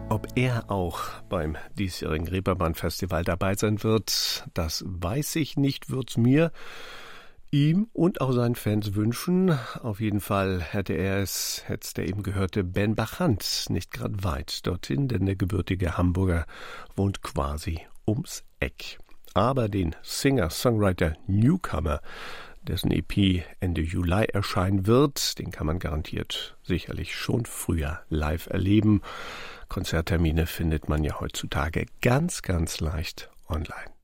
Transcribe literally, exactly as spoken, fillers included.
Ob er auch beim diesjährigen Reeperbahn-Festival dabei sein wird, das weiß ich nicht, wird's mir, ihm und auch seinen Fans wünschen. Auf jeden Fall hätte er es, hätte der eben gehörte Ben Bachant nicht gerade weit dorthin, denn der gebürtige Hamburger wohnt quasi ums Eck. Aber den Singer-Songwriter Newcomer, dessen E P Ende Juli erscheinen wird, den kann man garantiert sicherlich schon früher live erleben. Konzerttermine findet man ja heutzutage ganz, ganz leicht online.